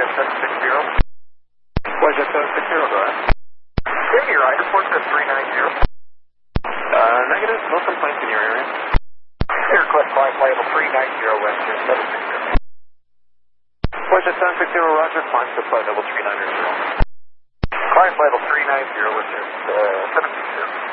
760. Where's that 760, go ahead. Hey, your report says 390. Negative, no complaints in your area. Air request flight label 390, Western 760. Where's that 760, roger, climb to flight level 390. Flight level 390, Western 760.